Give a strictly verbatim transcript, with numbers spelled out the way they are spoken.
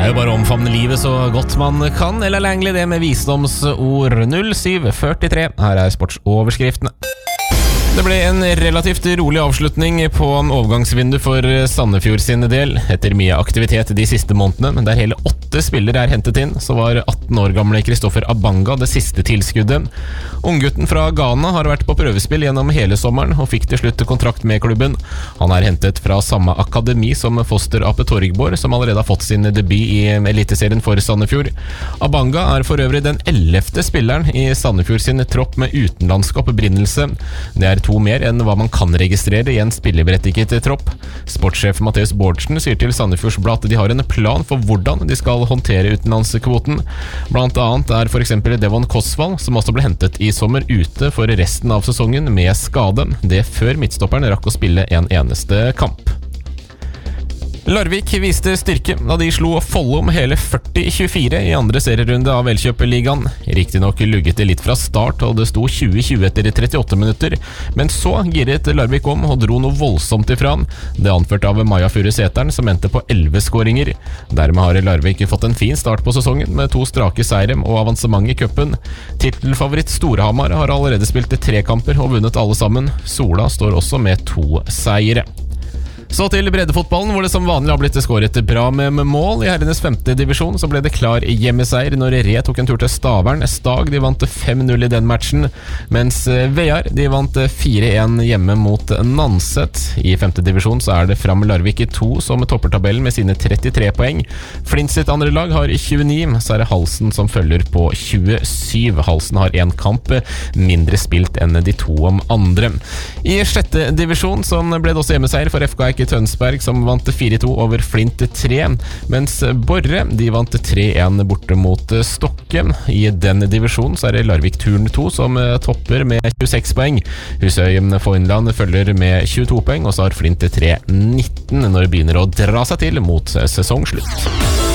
er jo bare å omfavne livet så godt man kan. Eller Langley det med visdomsord. Null syv førtitre. Her er sportsoverskriftene. Det ble en relativt rolig avslutning på en overgangsvindu for Sandefjord sin del, etter mye aktivitet de siste månedene, der hele åtte spillere er hentet inn. Så var atten år gamle Kristoffer Abanga det siste tilskuddet. Unggutten fra Ghana har vært på prøvespill gjennom hele sommeren, og fikk til slutt kontrakt med klubben. Han er hentet fra samme akademi som Foster Ape Torgborg, som allerede har fått sin debut i eliteserien for Sandefjord. Abanga er for øvrig den ellevte spilleren i Sandefjord sin tropp med utenlandsk opprinnelse. Det er to mer enn hva man kan registrere i en spilleberettiget tropp. Sportssjef Mathias Bårdsen sier til Sandefjords Blad at de har en plan for hvordan de skal håndtere utenlandskvoten. Blant annet er for eksempel Devon Kosvald, som også ble hentet i sommer, ute for resten av sesongen med skade. Det før midtstopperen rakk å spille en eneste kamp. Larvik viste styrke da de slo Follo med hele førti tjuefire i andre serierunde av Elkjøp-ligaen. Riktig nok lugget det litt fra start, og det sto tjue tjue etter trettiåtte minutter, men så giret Larvik om og dro noe voldsomt ifra. Det anført av Maja Furuseteren, som endte på elleve skåringer. Dermed har Larvik fått en fin start på sesongen, med to strake seire og avansement i cupen. Titelfavoritt Storhamar har allerede spilt tre kamper og vunnet alle sammen. Sola står også med to seire. Så til breddefotballen, hvor det som vanlig har blitt skåret bra med mål. I herrenes femte divisjon så ble det klar hjemmeseier når Re tok en tur til Stavern. Stag de vant fem null i den matchen, mens Vejar de vant fire en hjemme mot Nanset. I femte divisjon så er det Fram Larvik i to som topper tabellen med sine trettitre poeng. Flint sitt andre lag har tjueni, så er det Halsen som følger på tjuesyv. Halsen har en kamp mindre spilt enn de to om andre. I sjette divisjon så ble det også hjemmeseier for F K Eik Tønsberg, som vant fire to over Flint tre, mens Borre de vant tre en borte mot Stokke. I den divisjonen så er det Larvik Turn to som topper med tjueseks poeng. Husøy Foynland følger med tjueto poeng, og så har Flint tre nitten når det begynner å dra seg til mot sesongslutt.